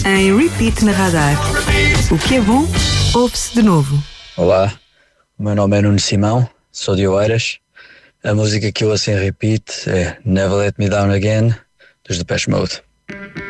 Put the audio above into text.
em repeat na Radar. O que é bom, ouve-se de novo. Olá, o meu nome é Nuno Simão, sou de Oeiras. A música que eu ouço em repeat é Never Let Me Down Again, dos Depeche Mode.